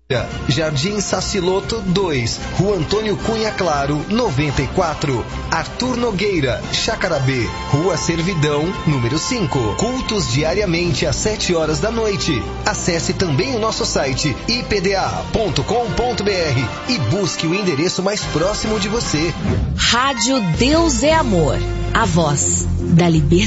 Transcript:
Jardim Saciloto 2, Rua Antônio Cunha Claro, 94. Arthur Nogueira, Chácara B, Rua Servidão, número 5. Cultos diariamente às 7 horas da noite. Acesse também o nosso site ipda.com.br e busque o endereço mais próximo de você. Rádio Deus é Amor, a voz da liberdade.